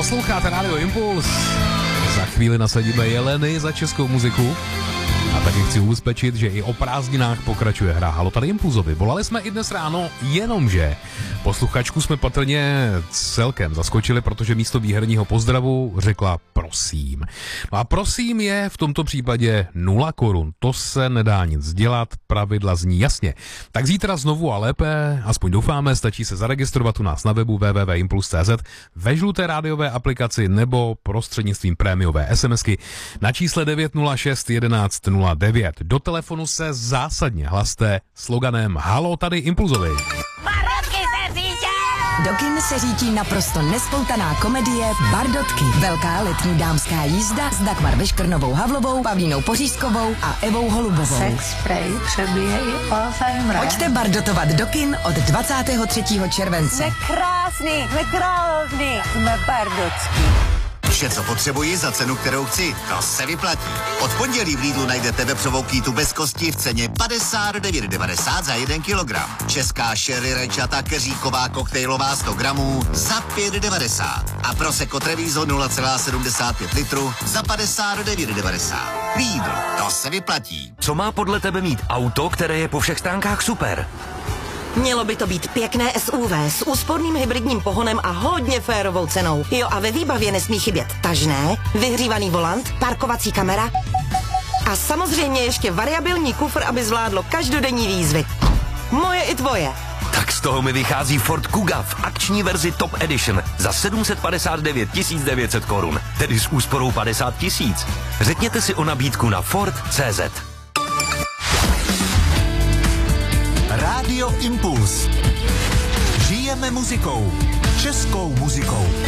Posloucháte Radio Impuls. Za chvíli nasadíme jeleny za českou muziku. A taky chci ubezpečit, že i o prázdninách pokračuje hra Halo tady Impulzovi. Volali jsme i dnes ráno, jenomže posluchačku jsme patrně celkem zaskočili, protože místo výherního pozdravu řekla prosím. No a prosím je v tomto případě 0 korun. To se nedá nic dělat, pravidla zní jasně. Tak zítra znovu a lépe, aspoň doufáme, stačí se zaregistrovat u nás na webu www.impuls.cz, ve žluté rádiové aplikaci nebo prostřednictvím prémiové SMSky na čísle 906 11 09. Do telefonu se zásadně hlaste sloganem Halo tady Impulzovi. Do kin se řítí naprosto nespoutaná komedie Bardotky. Velká letní dámská jízda s Dagmar Veškrnovou Havlovou, Pavlínou Pořízkovou a Evou Holubovou. Sex spray přebije i Alzheimera. Pojďte bardotovat do kin od 23. července. Jsme krásný, jsme bardotský. Vše, co potřebuji za cenu, kterou chci, to se vyplatí. Od pondělí v Lidlu najdete vepřovou kýtu bez kosti v ceně 59,90 za 1 kilogram. Česká sherry rajčata keříková koktejlová 100 gramů za 5,90. A Prosecco Treviso 0,75 litru za 59,90. Lidl, to se vyplatí. Co má podle tebe mít auto, které je po všech stránkách super? Mělo by to být pěkné SUV s úsporným hybridním pohonem a hodně férovou cenou. Jo, a ve výbavě nesmí chybět tažné, vyhřívaný volant, parkovací kamera a samozřejmě ještě variabilní kufr, aby zvládlo každodenní výzvy. Moje i tvoje. Tak z toho mi vychází Ford Kuga v akční verzi Top Edition za 759 900 korun, tedy s úsporou 50 000. Řekněte si o nabídku na Ford.cz. Radio Impuls. Žijeme muzikou. Českou muzikou.